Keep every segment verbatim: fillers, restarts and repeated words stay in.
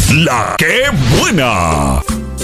La que buena.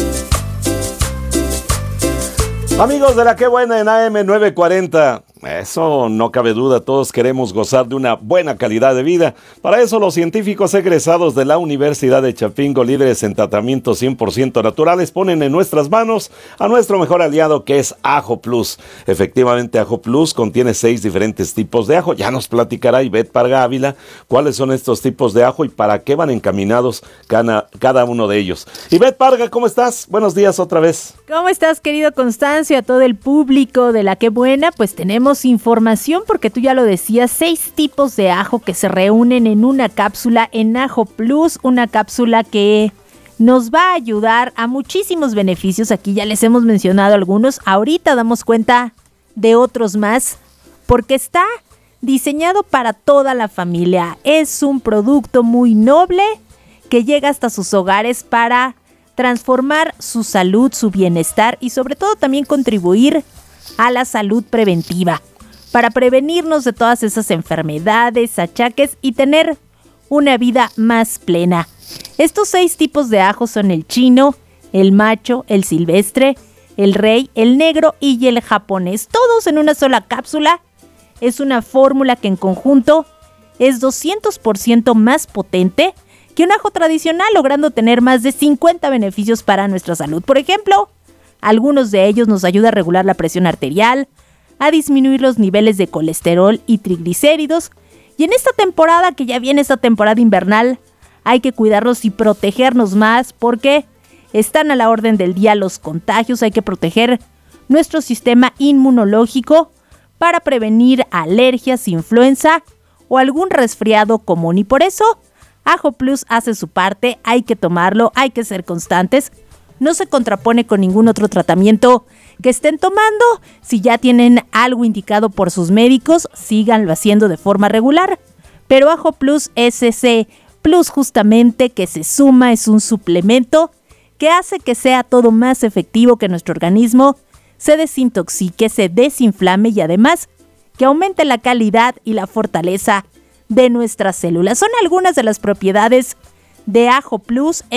Amigos de La que buena en A M novecientos cuarenta, eso no cabe duda, todos queremos gozar de una buena calidad de vida. Para eso los científicos egresados de la Universidad de Chapingo, líderes en tratamientos cien por ciento naturales, ponen en nuestras manos a nuestro mejor aliado, que es Ajo Plus. Efectivamente, Ajo Plus contiene seis diferentes tipos de ajo. Ya nos platicará Ivette Parga Ávila cuáles son estos tipos de ajo y para qué van encaminados cada, cada uno de ellos. Ivette Parga, ¿cómo estás? Buenos días otra vez. ¿Cómo estás, querido Constancio? A todo el público de La que buena, pues tenemos información porque tú ya lo decías, seis tipos de ajo que se reúnen en una cápsula en Ajo Plus, una cápsula que nos va a ayudar a muchísimos beneficios. Aquí ya les hemos mencionado algunos, ahorita damos cuenta de otros más porque está diseñado para toda la familia. Es un producto muy noble que llega hasta sus hogares para transformar su salud, su bienestar y sobre todo también contribuir a la salud preventiva, para prevenirnos de todas esas enfermedades, achaques y tener una vida más plena. Estos seis tipos de ajo son el chino, el macho, el silvestre, el rey, el negro y el japonés, todos en una sola cápsula. Es una fórmula que en conjunto es doscientos por ciento más potente que un ajo tradicional, logrando tener más de cincuenta beneficios para nuestra salud. Por ejemplo, algunos de ellos nos ayudan a regular la presión arterial, a disminuir los niveles de colesterol y triglicéridos. Y en esta temporada, que ya viene esta temporada invernal, hay que cuidarnos y protegernos más porque están a la orden del día los contagios. Hay que proteger nuestro sistema inmunológico para prevenir alergias, influenza o algún resfriado común. Y por eso, Ajo Plus hace su parte, hay que tomarlo, hay que ser constantes. No se contrapone con ningún otro tratamiento que estén tomando. Si ya tienen algo indicado por sus médicos, síganlo haciendo de forma regular. Pero Ajo Plus es ese plus justamente que se suma, es un suplemento que hace que sea todo más efectivo, que nuestro organismo se desintoxique, se desinflame y además que aumente la calidad y la fortaleza de nuestras células. Son algunas de las propiedades de Ajo Plus.